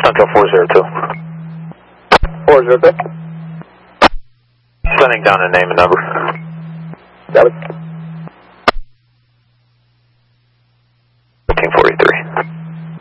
Central 402. 402. Sending down a name and number. Got it.